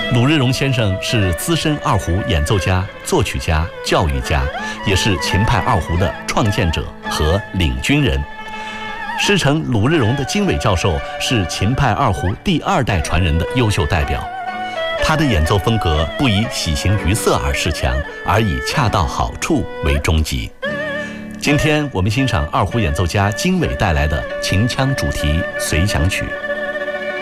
鲁日荣先生是资深二胡演奏家、作曲家、教育家，也是秦派二胡的创建者和领军人。师承鲁日荣的金伟教授是秦派二胡第2代传人的优秀代表。他的演奏风格不以喜形于色而示强，而以恰到好处为终极。今天我们欣赏二胡演奏家金伟带来的秦腔主题随想曲。